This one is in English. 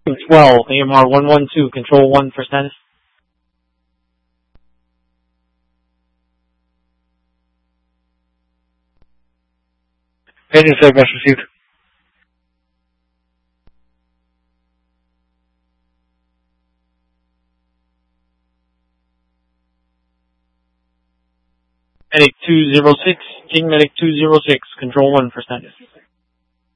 12, AMR 112, control 1 for status. Engine save message received. Medic 206, King Medic 206, control 1 for status.